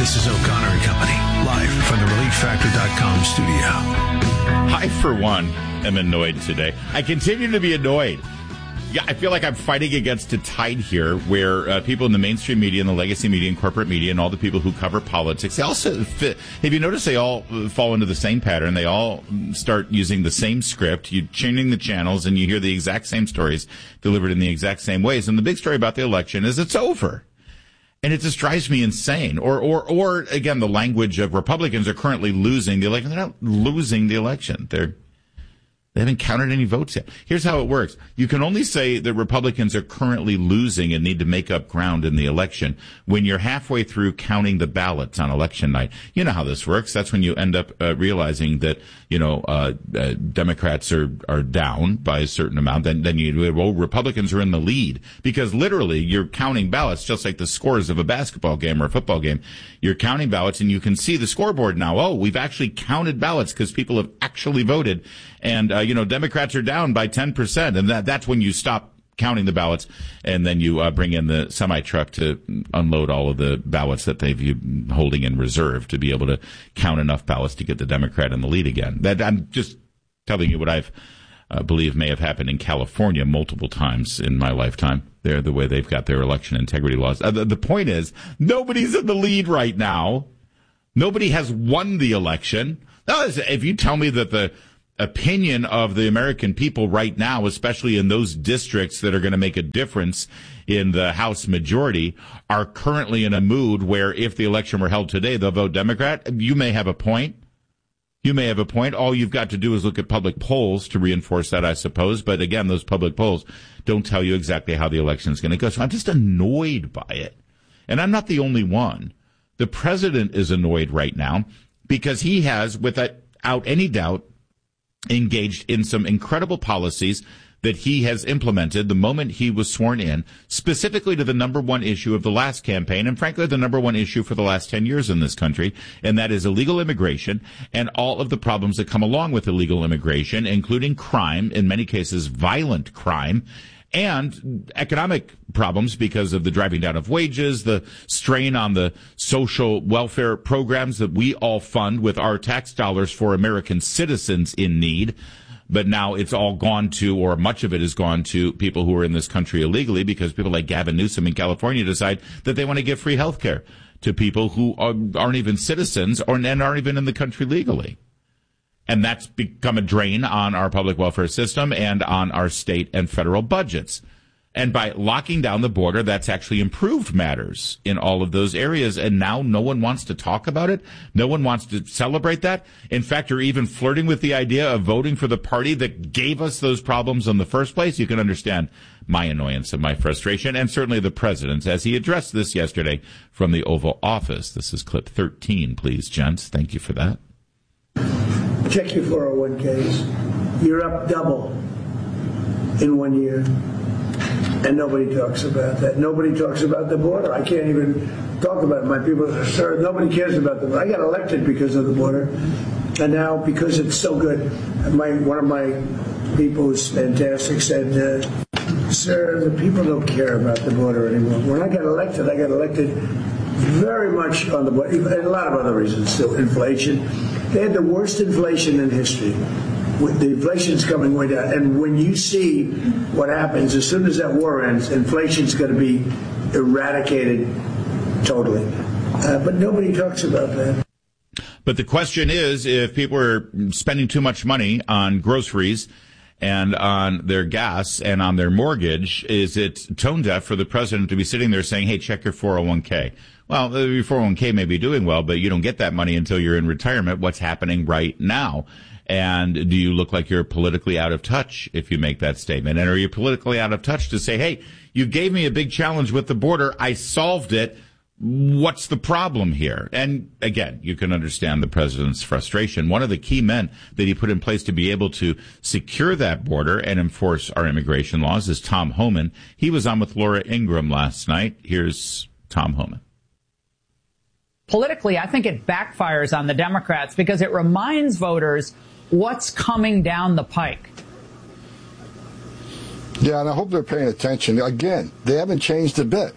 This is O'Connor and Company, live from the ReliefFactor.com studio. I, for one, am annoyed today. I continue to be annoyed. Yeah, I feel like I'm fighting against a tide here where people in the mainstream media and the legacy media and corporate media and all the people who cover politics, they also fit. Have you noticed they all fall into the same pattern? They all start using the same script. You're changing the channels and you hear the exact same stories delivered in the exact same ways. And the big story about the election is it's over. And it just drives me insane. Or again, the language of Republicans are currently losing the election. They're not losing the election. They haven't counted any votes yet. Here's how it works. You can only say that Republicans are currently losing and need to make up ground in the election when you're halfway through counting the ballots on election night. You know how this works. That's when you end up realizing that, Democrats are down by a certain amount. Then Republicans are in the lead because literally you're counting ballots just like the scores of a basketball game or a football game. You're counting ballots and you can see the scoreboard now. Oh, we've actually counted ballots because people have actually voted. And, Democrats are down by 10%. And that's when you stop counting the ballots. And then you bring in the semi-truck to unload all of the ballots that they've been holding in reserve to be able to count enough ballots to get the Democrat in the lead again. That I'm just telling you what I've believe may have happened in California multiple times in my lifetime. They're the way they've got their election integrity laws. The point is, nobody's in the lead right now. Nobody has won the election. Now, if you tell me that the opinion of the American people right now, especially in those districts that are going to make a difference in the House majority, are currently in a mood where if the election were held today, they'll vote Democrat, you may have a point. You may have a point. All you've got to do is look at public polls to reinforce that, I suppose. But again, those public polls don't tell you exactly how the election is going to go. So I'm just annoyed by it. And I'm not the only one. The president is annoyed right now because he has, without any doubt, engaged in some incredible policies that he has implemented the moment he was sworn in, specifically to the number one issue of the last campaign, and frankly, the number one issue for the last 10 years in this country, and that is illegal immigration and all of the problems that come along with illegal immigration, including crime, in many cases violent crime, and economic problems because of the driving down of wages, the strain on the social welfare programs that we all fund with our tax dollars for American citizens in need. But now it's all gone to, or much of it has gone to, people who are in this country illegally because people like Gavin Newsom in California decide that they want to give free health care to people who aren't even citizens and aren't even in the country legally. And that's become a drain on our public welfare system and on our state and federal budgets. And by locking down the border, that's actually improved matters in all of those areas. And now no one wants to talk about it. No one wants to celebrate that. In fact, you're even flirting with the idea of voting for the party that gave us those problems in the first place. You can understand my annoyance and my frustration, and certainly the president's, as he addressed this yesterday from the Oval Office. This is clip 13, please, gents. Thank you for that. Check your 401ks. You're up double in 1 year. And nobody talks about that. Nobody talks about the border. I can't even talk about it. My people are, sir, nobody cares about the border. I got elected because of the border. And now, because it's so good, one of my people who's fantastic said, sir, the people don't care about the border anymore. When I got elected very much on the border, and a lot of other reasons, still inflation. They had the worst inflation in history. The inflation's coming way down. And when you see what happens, as soon as that war ends, inflation's going to be eradicated totally. But nobody talks about that. But the question is, if people are spending too much money on groceries and on their gas and on their mortgage, is it tone deaf for the president to be sitting there saying, hey, check your 401k? Well, your 401k may be doing well, but you don't get that money until you're in retirement. What's happening right now? And do you look like you're politically out of touch if you make that statement? And are you politically out of touch to say, hey, you gave me a big challenge with the border. I solved it. What's the problem here? And again, you can understand the president's frustration. One of the key men that he put in place to be able to secure that border and enforce our immigration laws is Tom Homan. He was on with Laura Ingraham last night. Here's Tom Homan. Politically, I think it backfires on the Democrats because it reminds voters what's coming down the pike. Yeah, and I hope they're paying attention. Again, they haven't changed a bit.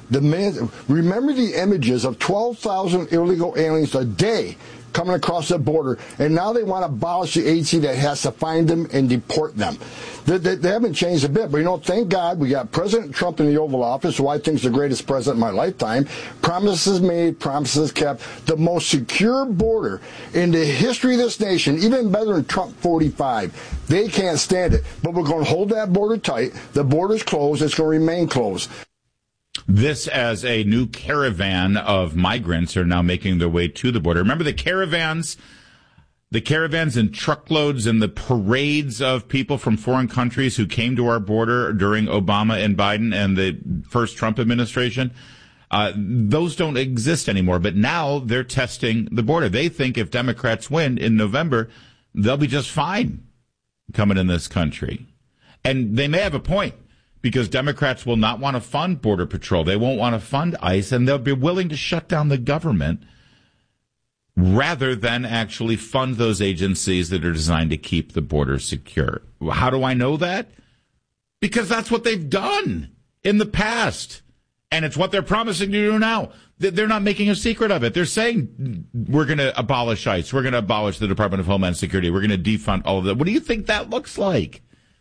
Remember the images of 12,000 illegal aliens a day coming across the border, and now they want to abolish the agency that has to find them and deport them. They haven't changed a bit, but thank God we got President Trump in the Oval Office, who I think is the greatest president in my lifetime. Promises made, promises kept. The most secure border in the history of this nation, even better than Trump 45. They can't stand it, but we're going to hold that border tight. The border's closed. It's going to remain closed. This as a new caravan of migrants are now making their way to the border. Remember the caravans and truckloads and the parades of people from foreign countries who came to our border during Obama and Biden and the first Trump administration? Those don't exist anymore, but now they're testing the border. They think if Democrats win in November, they'll be just fine coming in this country. And they may have a point, because Democrats will not want to fund Border Patrol. They won't want to fund ICE, and they'll be willing to shut down the government rather than actually fund those agencies that are designed to keep the border secure. How do I know that? Because that's what they've done in the past, and it's what they're promising to do now. They're not making a secret of it. They're saying, we're going to abolish ICE. We're going to abolish the Department of Homeland Security. We're going to defund all of that. What do you think that looks like?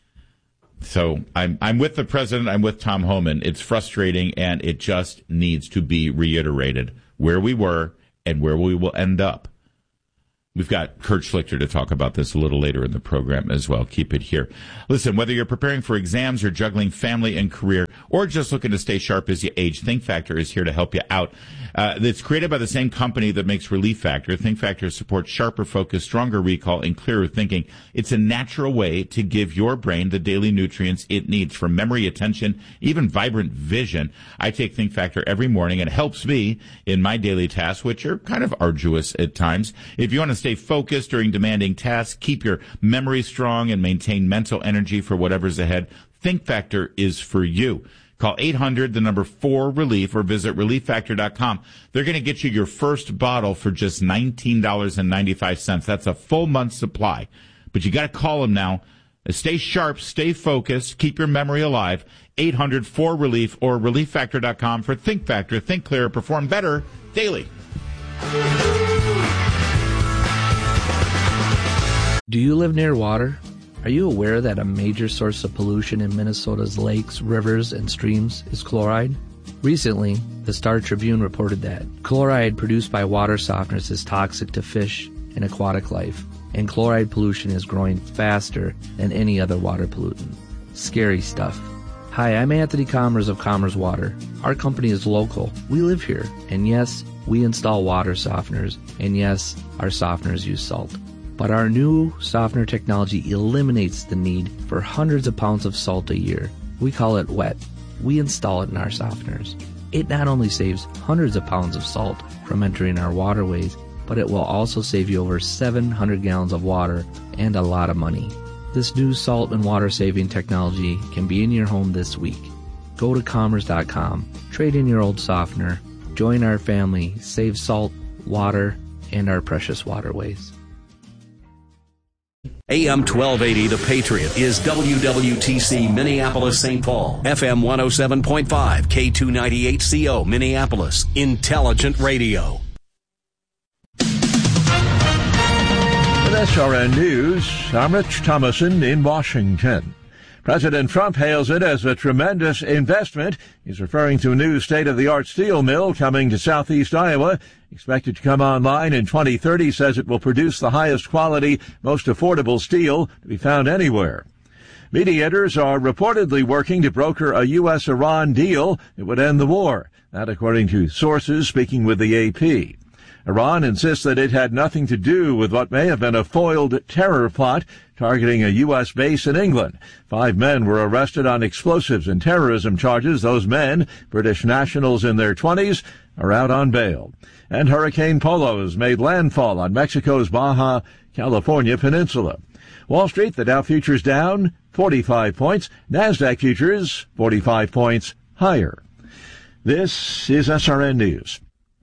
So I'm with the president. I'm with Tom Homan. It's frustrating, and it just needs to be reiterated where we were and where we will end up. We've got Kurt Schlichter to talk about this a little later in the program as well. Keep it here. Listen, whether you're preparing for exams or juggling family and career or just looking to stay sharp as you age, Think Factor is here to help you out. It's created by the same company that makes Relief Factor. Think Factor supports sharper focus, stronger recall, and clearer thinking. It's a natural way to give your brain the daily nutrients it needs for memory, attention, even vibrant vision. I take Think Factor every morning, and it helps me in my daily tasks, which are kind of arduous at times. If you want to stay focused during demanding tasks, keep your memory strong, and maintain mental energy for whatever's ahead, Think Factor is for you. Call 800-4RELIEF or visit ReliefFactor.com. They're going to get you your first bottle for just $19.95. That's a full month's supply. But you got to call them now. Stay sharp, stay focused, keep your memory alive. 800-4RELIEF or ReliefFactor.com for Think Factor. Think clearer, perform better daily. Do you live near water? Are you aware that a major source of pollution in Minnesota's lakes, rivers, and streams is chloride? Recently, the Star Tribune reported that chloride produced by water softeners is toxic to fish and aquatic life, and chloride pollution is growing faster than any other water pollutant. Scary stuff. Hi, I'm Anthony Commerce of Commerce Water. Our company is local. We live here, and yes, we install water softeners, and yes, our softeners use salt. But our new softener technology eliminates the need for hundreds of pounds of salt a year. We call it WET. We install it in our softeners. It not only saves hundreds of pounds of salt from entering our waterways, but it will also save you over 700 gallons of water and a lot of money. This new salt and water saving technology can be in your home this week. Go to commerce.com, trade in your old softener, join our family, save salt, water, and our precious waterways. AM 1280, The Patriot, is WWTC Minneapolis, St. Paul. FM 107.5, K298CO, Minneapolis. Intelligent radio. With SRN News, I'm Rich Thomason in Washington. President Trump hails it as a tremendous investment. He's referring to a new state-of-the-art steel mill coming to southeast Iowa. Expected to come online in 2030, says it will produce the highest quality, most affordable steel to be found anywhere. Mediators are reportedly working to broker a U.S.-Iran deal that would end the war. That according to sources speaking with the AP. Iran insists that it had nothing to do with what may have been a foiled terror plot targeting a U.S. base in England. 5 men were arrested on explosives and terrorism charges. Those men, British nationals in their 20s, are out on bail. And Hurricane Polo has made landfall on Mexico's Baja California peninsula. Wall Street, the Dow futures down 45 points. NASDAQ futures 45 points higher. This is SRN News.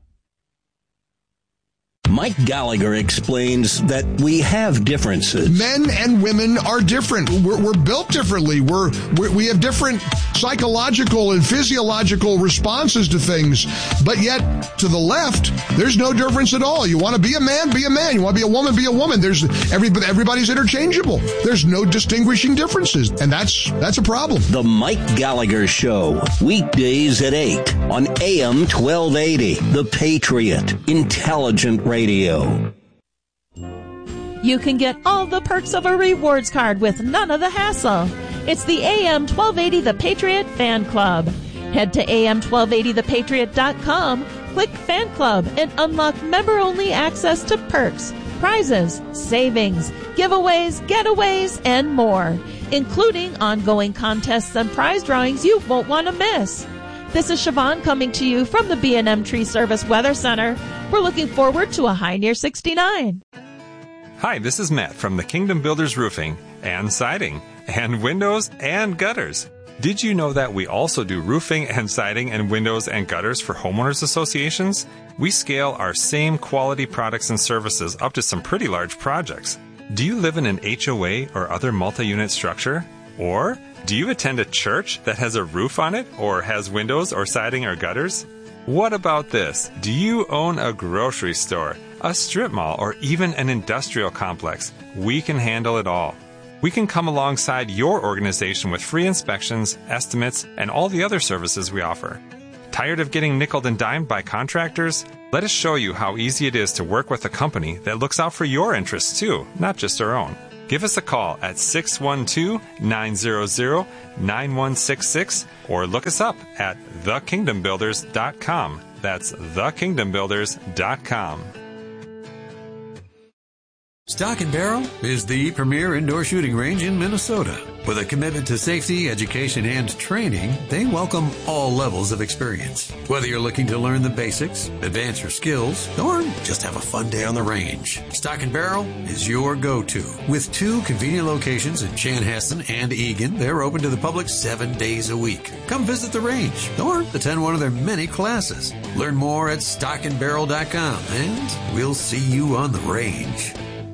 Mike Gallagher explains that we have differences. Men and women are different. We're built differently. We have different psychological and physiological responses to things. But yet, to the left, there's no difference at all. You want to be a man, be a man. You want to be a woman, be a woman. There's everybody's interchangeable. There's no distinguishing differences, and that's a problem. The Mike Gallagher Show, weekdays at 8 on AM 1280. The Patriot, intelligent radio. You can get all the perks of a rewards card with none of the hassle. It's the AM 1280 The Patriot Fan Club. Head to am1280thepatriot.com, click Fan Club, and unlock member-only access to perks, prizes, savings, giveaways, getaways, and more, including ongoing contests and prize drawings you won't want to miss. This is Siobhan coming to you from the B&M Tree Service Weather Center. We're looking forward to a high near 69. Hi, this is Matt from the Kingdom Builders Roofing and Siding and Windows and Gutters. Did you know that we also do roofing and siding and windows and gutters for homeowners associations? We scale our same quality products and services up to some pretty large projects. Do you live in an HOA or other multi-unit structure? Or do you attend a church that has a roof on it or has windows or siding or gutters? What about this? Do you own a grocery store, a strip mall, or even an industrial complex? We can handle it all. We can come alongside your organization with free inspections, estimates, and all the other services we offer. Tired of getting nickeled and dimed by contractors? Let us show you how easy it is to work with a company that looks out for your interests too, not just our own. Give us a call at 612-900-9166 or look us up at thekingdombuilders.com. That's thekingdombuilders.com. Stock and Barrel is the premier indoor shooting range in Minnesota. With a commitment to safety, education, and training, they welcome all levels of experience. Whether you're looking to learn the basics, advance your skills, or just have a fun day on the range, Stock and Barrel is your go-to. With 2 convenient locations in Chanhassen and Eagan, they're open to the public 7 days a week. Come visit the range or attend one of their many classes. Learn more at stockandbarrel.com, and we'll see you on the range.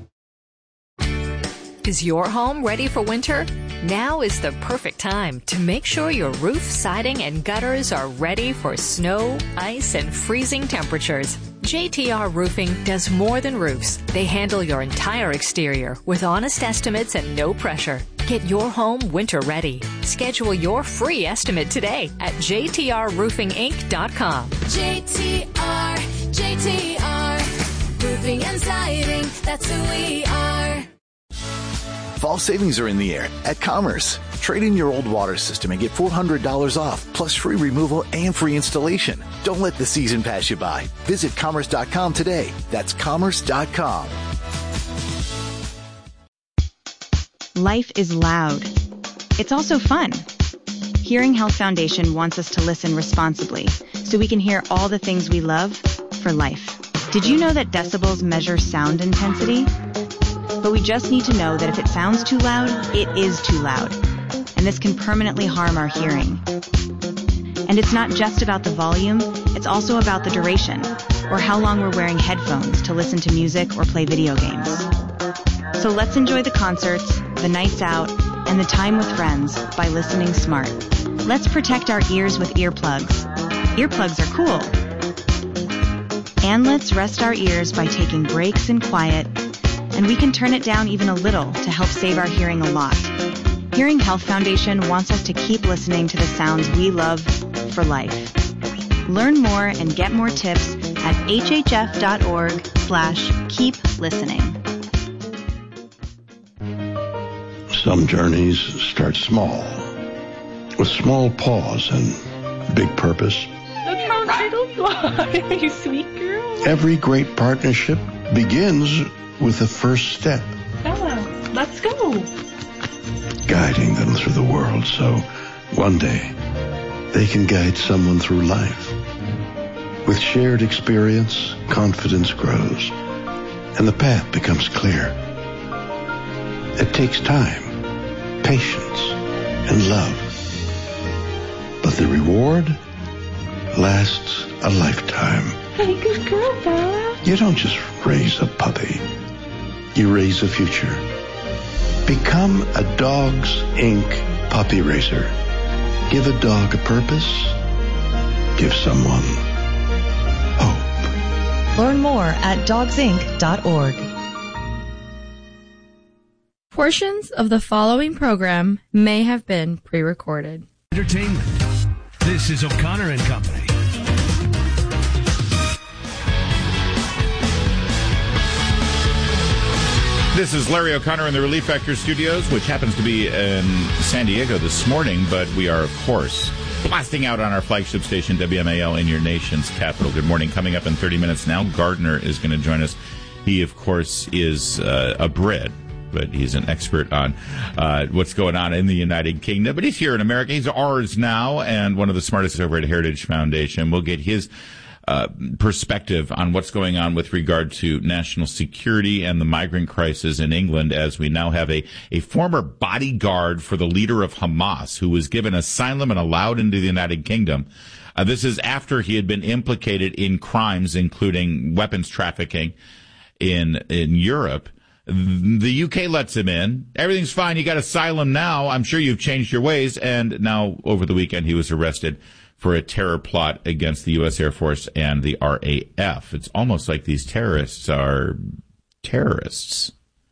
Is your home ready for winter? Now is the perfect time to make sure your roof, siding, and gutters are ready for snow, ice, and freezing temperatures. JTR Roofing does more than roofs. They handle your entire exterior with honest estimates and no pressure. Get your home winter ready. Schedule your free estimate today at jtrroofinginc.com. JTR, Roofing and Siding, that's who we are. Fall savings are in the air at Commerce. Trade in your old water system and get $400 off, plus free removal and free installation. Don't let the season pass you by. Visit commerce.com today. That's commerce.com. Life is loud. It's also fun. Hearing Health Foundation wants us to listen responsibly so we can hear all the things we love for life. Did you know that decibels measure sound intensity? But we just need to know that if it sounds too loud, it is too loud. And this can permanently harm our hearing. And it's not just about the volume, it's also about the duration, or how long we're wearing headphones to listen to music or play video games. So let's enjoy the concerts, the nights out, and the time with friends by listening smart. Let's protect our ears with earplugs. Earplugs are cool. And let's rest our ears by taking breaks in quiet, and we can turn it down even a little to help save our hearing a lot. Hearing Health Foundation wants us to keep listening to the sounds we love for life. Learn more and get more tips at hhf.org/keep-listening. Some journeys start small, with small pause and big purpose. Look how turtles are, you sweet girl. Every great partnership begins with the first step. Bella, let's go. Guiding them through the world so one day they can guide someone through life. With shared experience, confidence grows and the path becomes clear. It takes time, patience, and love. But the reward lasts a lifetime. Hey, good girl, Bella. You don't just raise a puppy. You raise a future. Become a Dogs Inc. puppy raiser. Give a dog a purpose. Give someone hope. Learn more at dogsinc.org. Portions of the following program may have been pre-recorded. Entertainment. This is O'Connor and Company. This is Larry O'Connor in the Relief Factor Studios, which happens to be in San Diego this morning, but we are, of course, blasting out on our flagship station, WMAL, in your nation's capital. Good morning. Coming up in 30 minutes now, Gardner is going to join us. He, of course, is a Brit, but he's an expert on what's going on in the United Kingdom. But he's here in America. He's ours now, and one of the smartest over at Heritage Foundation. We'll get his perspective on what's going on with regard to national security and the migrant crisis in England, as we now have a former bodyguard for the leader of Hamas who was given asylum and allowed into the United Kingdom. This is after he had been implicated in crimes, including weapons trafficking in Europe. The UK lets him in. Everything's fine. You got asylum now. I'm sure you've changed your ways. And now, over the weekend, he was arrested for a terror plot against the U.S. Air Force and the RAF. It's almost like these terrorists are terrorists.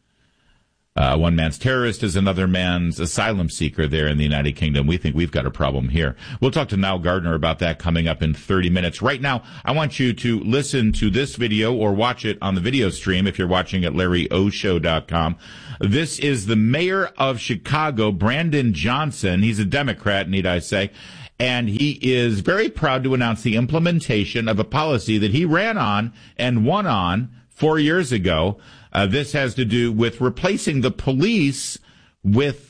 One man's terrorist is another man's asylum seeker there in the United Kingdom. We think we've got a problem here. We'll talk to Niall Gardner about that coming up in 30 minutes. Right now, I want you to listen to this video or watch it on the video stream if you're watching at LarryOShow.com. This is the mayor of Chicago, Brandon Johnson. He's a Democrat, need I say. And he is very proud to announce the implementation of a policy that he ran on and won on 4 years ago. This has to do with replacing the police with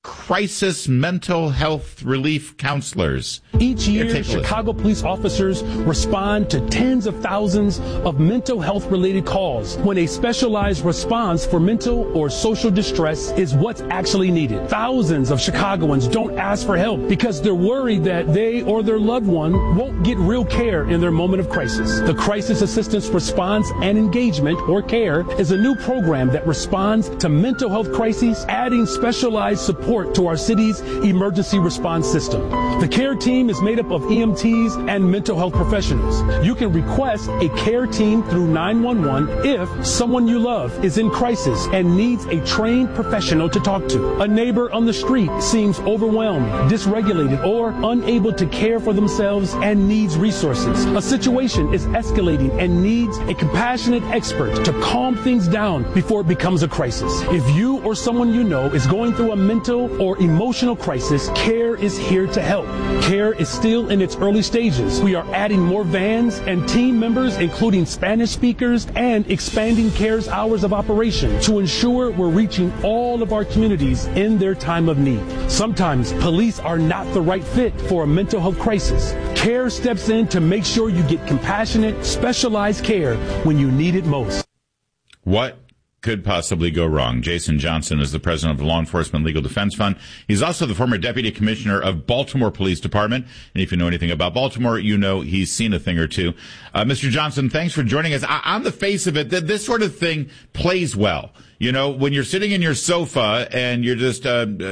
crisis mental health relief counselors. Each year, Chicago police officers respond to tens of thousands of mental health related calls when a specialized response for mental or social distress is what's actually needed. Thousands of Chicagoans don't ask for help because they're worried that they or their loved one won't get real care in their moment of crisis. The Crisis Assistance Response and Engagement, or CARE, is a new program that responds to mental health crises, adding specialized support to our city's emergency response system. The CARE team is made up of EMTs and mental health professionals. You can request a CARE team through 911 if someone you love is in crisis and needs a trained professional to talk to. A neighbor on the street seems overwhelmed, dysregulated, or unable to care for themselves and needs resources. A situation is escalating and needs a compassionate expert to calm things down before it becomes a crisis. If you or someone you know is going through a mental or emotional crisis, CARE is here to help. CARE is still in its early stages. We are adding more vans and team members, including Spanish speakers, and expanding CARE's hours of operation to ensure we're reaching all of our communities in their time of need. Sometimes police are not the right fit for a mental health crisis. CARE steps in to make sure you get compassionate, specialized care when you need it most. What could possibly go wrong? Jason Johnson is the president of the Law Enforcement Legal Defense Fund. He's also the former deputy commissioner of Baltimore Police Department. And if you know anything about Baltimore, you know he's seen a thing or two. Mr. Johnson, thanks for joining us. On the face of it, this sort of thing plays well. You know, when you're sitting in your sofa and you're just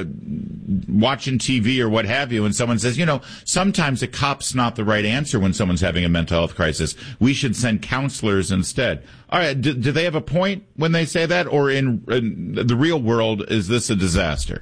watching TV or what have you, and someone says, you know, sometimes a cop's not the right answer when someone's having a mental health crisis. We should send counselors instead. All right, do they have a point when they say that, or in the real world, is this a disaster?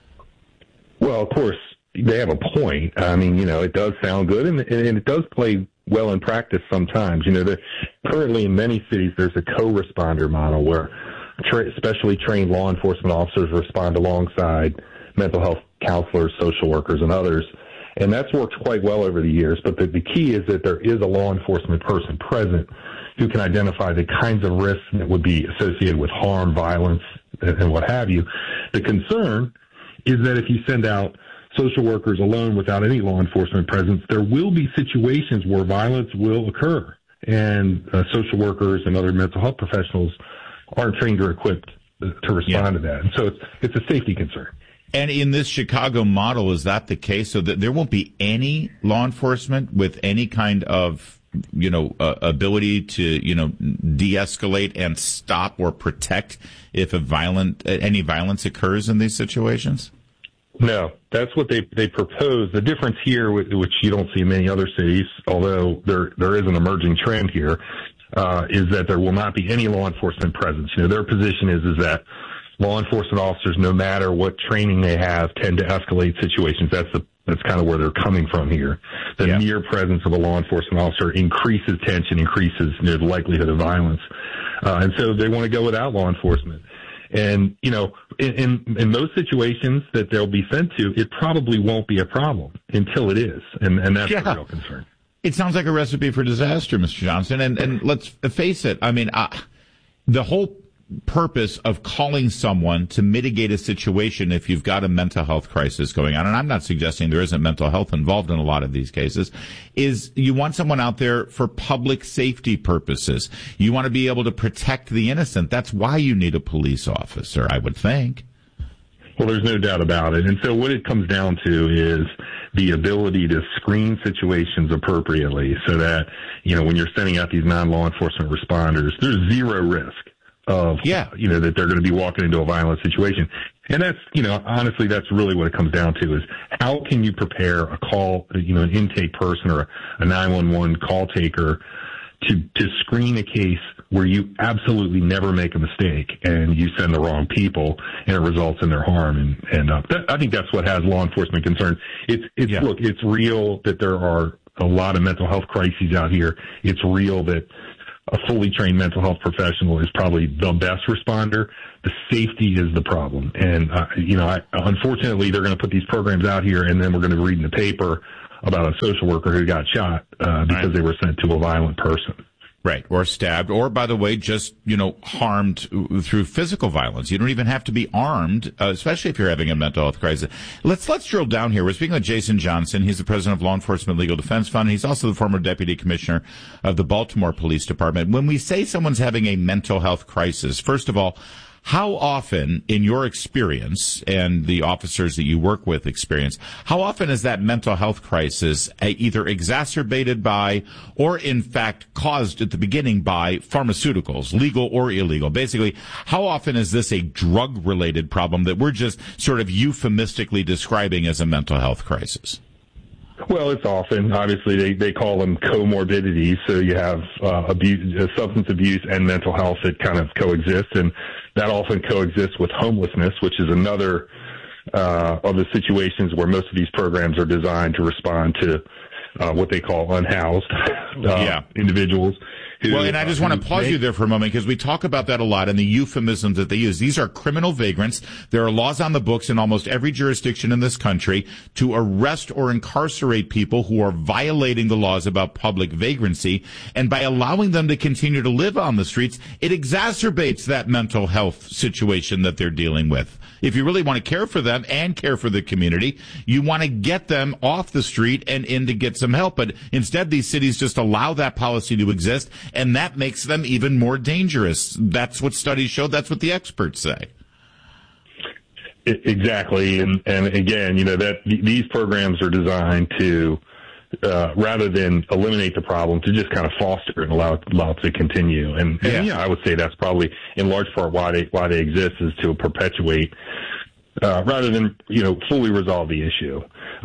Well, of course, they have a point. I mean, you know, it does sound good, and it does play well in practice sometimes. You know, currently in many cities, there's a co-responder model where specially trained law enforcement officers respond alongside mental health counselors, social workers, and others. And that's worked quite well over the years. But the key is that there is a law enforcement person present who can identify the kinds of risks that would be associated with harm, violence, and what have you. The concern is that if you send out social workers alone without any law enforcement presence, there will be situations where violence will occur. And social workers and other mental health professionals aren't trained or equipped to respond to that. And so it's a safety concern. And in this Chicago model, is that the case? So that there won't be any law enforcement with any kind of, you know, ability to, you know, de-escalate and stop or protect if any violence occurs in these situations? No, that's what they propose. The difference here, which you don't see in many other cities, although there is an emerging trend here, is that there will not be any law enforcement presence. Their position is that law enforcement officers, no matter what training they have, tend to escalate situations. That's kind of where they're coming from here. The mere presence of a law enforcement officer increases tension, increases the likelihood of violence. And so they want to go without law enforcement. And, in most situations that they'll be sent to, it probably won't be a problem until it is. And that's the real concern. It sounds like a recipe for disaster, Mr. Johnson. And let's face it. I mean, the whole purpose of calling someone to mitigate a situation if you've got a mental health crisis going on, and I'm not suggesting there isn't mental health involved in a lot of these cases, is you want someone out there for public safety purposes. You want to be able to protect the innocent. That's why you need a police officer, I would think. Well, there's no doubt about it. And so what it comes down to is the ability to screen situations appropriately so that, when you're sending out these non-law enforcement responders, there's zero risk of, that they're going to be walking into a violent situation. And that's, honestly, that's really what it comes down to is how can you prepare a call, an intake person or a 911 call taker to screen a case where you absolutely never make a mistake and you send the wrong people and it results in their harm. And I think that's what has law enforcement concerned. Look, it's real that there are a lot of mental health crises out here. It's real that a fully trained mental health professional is probably the best responder. The safety is the problem. And, unfortunately, they're going to put these programs out here, and then we're going to read in the paper about a social worker who got shot because they were sent to a violent person. Right, or stabbed, or, by the way, just, harmed through physical violence. You don't even have to be armed, especially if you're having a mental health crisis. Let's drill down here. We're speaking with Jason Johnson. He's the president of Law Enforcement Legal Defense Fund. He's also the former deputy commissioner of the Baltimore Police Department. When we say someone's having a mental health crisis, first of all, how often, in your experience and the officers that you work with experience, how often is that mental health crisis either exacerbated by or, in fact, caused at the beginning by pharmaceuticals, legal or illegal? Basically, how often is this a drug-related problem that we're just sort of euphemistically describing as a mental health crisis? Well, it's often. Obviously, they call them comorbidities. So you have substance abuse and mental health that kind of coexist, and that often coexists with homelessness, which is another of the situations where most of these programs are designed to respond to what they call unhoused individuals. Well, and I just want to pause you there for a moment because we talk about that a lot and the euphemisms that they use. These are criminal vagrants. There are laws on the books in almost every jurisdiction in this country to arrest or incarcerate people who are violating the laws about public vagrancy. And by allowing them to continue to live on the streets, it exacerbates that mental health situation that they're dealing with. If you really want to care for them and care for the community, you want to get them off the street and in to get some help. But instead, these cities just allow that policy to exist, and that makes them even more dangerous. That's what studies show. That's what the experts say. Exactly. And again, that these programs are designed to, rather than eliminate the problem, to just kind of foster and allow it to continue. And I would say that's probably in large part why they exist, is to perpetuate, rather than, fully resolve the issue.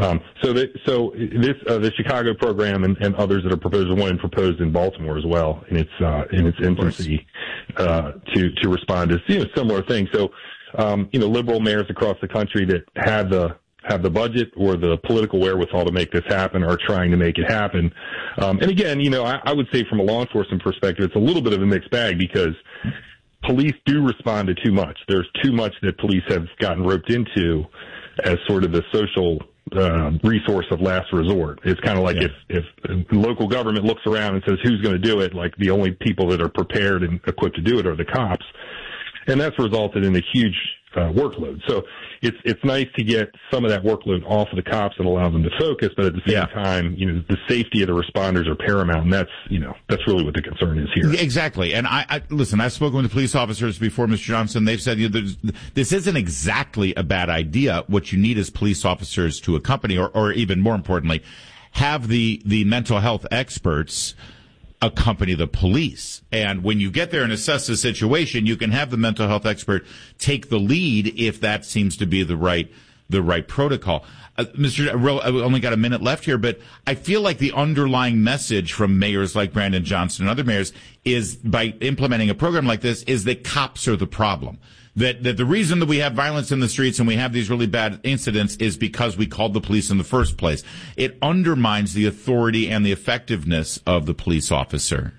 The Chicago program and others that are proposed, one proposed in Baltimore as well in its infancy, to respond to, similar things. So, liberal mayors across the country that have the budget or the political wherewithal to make this happen are trying to make it happen. And again, I would say from a law enforcement perspective, it's a little bit of a mixed bag because police do respond to too much. There's too much that police have gotten roped into as sort of the social resource of last resort. It's kind of like if local government looks around and says, who's going to do it? Like the only people that are prepared and equipped to do it are the cops. And that's resulted in a huge workload. So it's nice to get some of that workload off of the cops and allow them to focus, but at the same time, the safety of the responders are paramount, and that's really what the concern is here. Exactly. And listen, I've spoken with the police officers before, Mr. Johnson. They've said this isn't exactly a bad idea. What you need is police officers to accompany, or even more importantly, have the mental health experts accompany the police. And when you get there and assess the situation, you can have the mental health expert take the lead if that seems to be the right the right protocol. Mr. I only got a minute left here, but I feel like the underlying message from mayors like Brandon Johnson and other mayors is, by implementing a program like this, is that cops are the problem. That the reason that we have violence in the streets and we have these really bad incidents is because we called the police in the first place. It undermines the authority and the effectiveness of the police officer.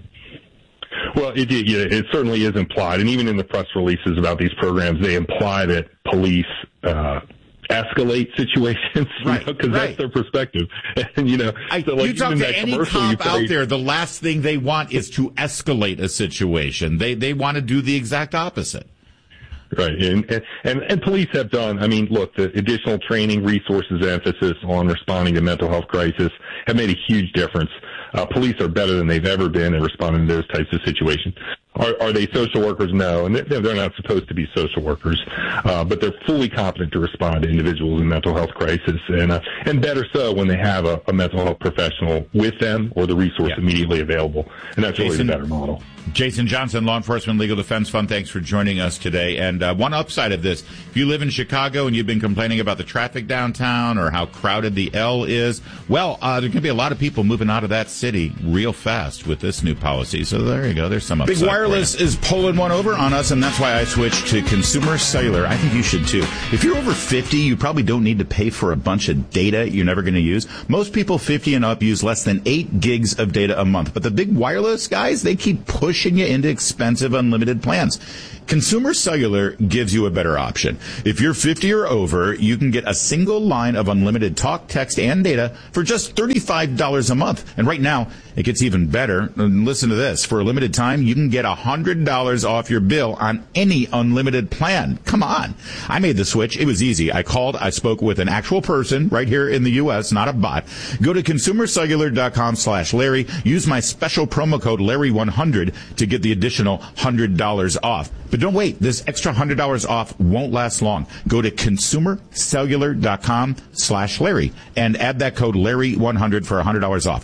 Well, it certainly is implied, and even in the press releases about these programs, they imply that police escalate situations, because that's their perspective. And, you talk to any cop out there, the last thing they want is to escalate a situation. They want to do the exact opposite. Right, and police have done, look, the additional training, resources, and emphasis on responding to mental health crisis have made a huge difference. Police are better than they've ever been in responding to those types of situations. Are they social workers? No, and they're not supposed to be social workers, but they're fully competent to respond to individuals in mental health crisis, and better so when they have a mental health professional with them or the resource immediately available, and that's really the better model. Jason Johnson, Law Enforcement Legal Defense Fund, thanks for joining us today. And one upside of this, if you live in Chicago and you've been complaining about the traffic downtown or how crowded the L is, well, there can be a lot of people moving out of that city real fast with this new policy. So there you go. There's some upside. Big Wireless is pulling one over on us, and that's why I switched to Consumer Cellular. I think you should, too. If you're over 50, you probably don't need to pay for a bunch of data you're never going to use. Most people 50 and up use less than 8 gigs of data a month. But the Big Wireless guys, they keep pushing you into expensive unlimited plans. Consumer Cellular gives you a better option. If you're 50 or over, you can get a single line of unlimited talk, text, and data for just $35 a month. And right now, it gets even better. And listen to this. For a limited time, you can get $100 off your bill on any unlimited plan. Come on. I made the switch. It was easy. I called. I spoke with an actual person right here in the U.S., not a bot. Go to consumercellular.com/Larry. Use my special promo code Larry100 to get the additional $100 off. But don't wait. This extra $100 off won't last long. Go to consumercellular.com/Larry and add that code Larry100 for $100 off.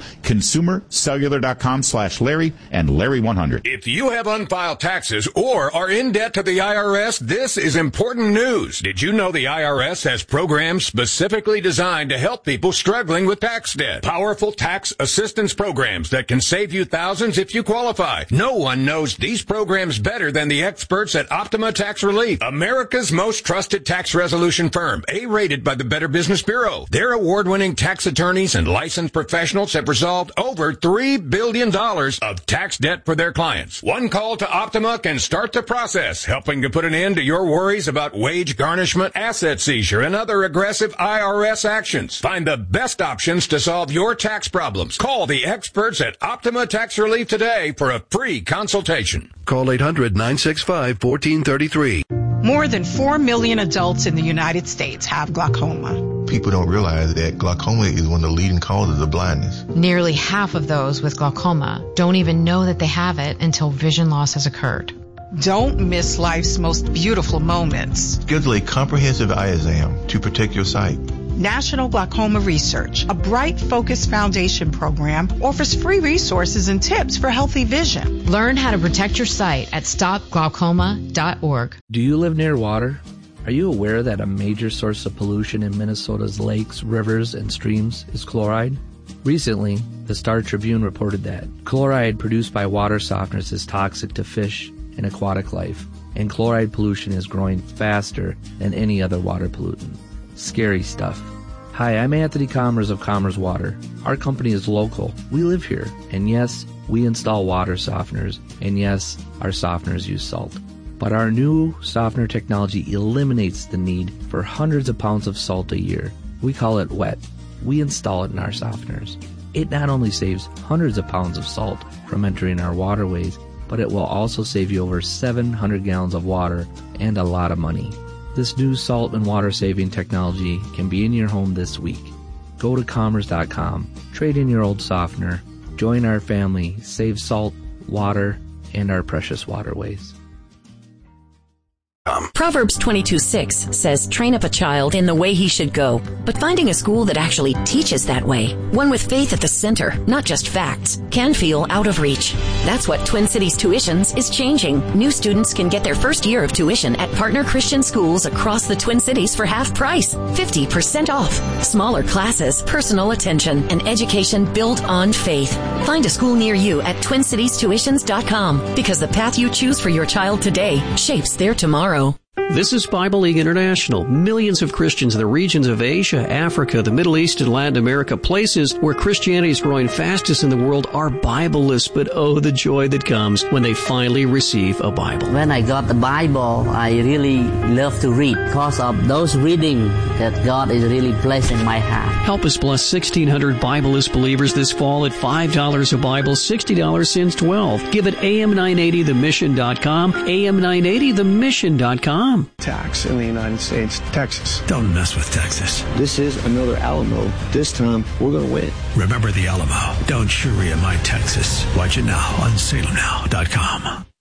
Consumercellular.com/Larry and Larry100. If you have unfiled taxes or are in debt to the IRS, this is important news. Did you know the IRS has programs specifically designed to help people struggling with tax debt? Powerful tax assistance programs that can save you thousands if you qualify. No one knows these programs better than the experts at Optima Tax Relief, America's most trusted tax resolution firm, A-rated by the Better Business Bureau. Their award-winning tax attorneys and licensed professionals have resolved over $3 billion of tax debt for their clients. One call to Optima can start the process, helping to put an end to your worries about wage garnishment, asset seizure, and other aggressive IRS actions. Find the best options to solve your tax problems. Call the experts at Optima Tax Relief today for a free consultation. Call 800-965-1433. More than 4 million adults in the United States have glaucoma. People don't realize that glaucoma is one of the leading causes of blindness. Nearly half of those with glaucoma don't even know that they have it until vision loss has occurred. Don't miss life's most beautiful moments. Schedule a comprehensive eye exam to protect your sight. National Glaucoma Research, a Bright Focus Foundation program, offers free resources and tips for healthy vision. Learn how to protect your sight at stopglaucoma.org. Do you live near water? Are you aware that a major source of pollution in Minnesota's lakes, rivers, and streams is chloride? Recently, the Star Tribune reported that chloride produced by water softeners is toxic to fish and aquatic life, and chloride pollution is growing faster than any other water pollutant. Scary stuff. Hi, I'm Anthony Commerce of Commerce Water. Our company is local. We live here. And yes, we install water softeners. And yes, our softeners use salt. But our new softener technology eliminates the need for hundreds of pounds of salt a year. We call it WET. We install it in our softeners. It not only saves hundreds of pounds of salt from entering our waterways, but it will also save you over 700 gallons of water and a lot of money. This new salt and water saving technology can be in your home this week. Go to commerce.com, trade in your old softener, join our family, save salt, water, and our precious waterways. ProverbsTwenty22.com. Proverbs 22:6 says, train up a child in the way he should go. But finding a school that actually teaches that way, one with faith at the center, not just facts, can feel out of reach. That's what Twin Cities Tuitions is changing. New students can get their first year of tuition at partner Christian schools across the Twin Cities for half price, 50% off. Smaller classes, personal attention, and education built on faith. Find a school near you at TwinCitiesTuitions.com, because the path you choose for your child today shapes their tomorrow. This is Bible League International. Millions of Christians in the regions of Asia, Africa, the Middle East, and Latin America, places where Christianity is growing fastest in the world, are Bibleless, but oh, the joy that comes when they finally receive a Bible. When I got the Bible, I really love to read because of those reading that God is really placing in my heart. Help us bless 1,600 Bibleless believers this fall at $5 a Bible, $60 since 12. Give it am980themission.com, am980themission.com. Tax in the United States, Texas. Don't mess with Texas. This is another Alamo. This time, we're going to win. Remember the Alamo. Don't Sharia my Texas. Watch it now on salemnow.com.